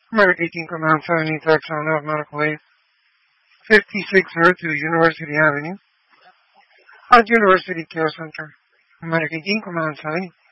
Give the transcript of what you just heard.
American Command 70 Texan of Medical Aid, 5602 University Avenue, at University Care Center. American Command 70.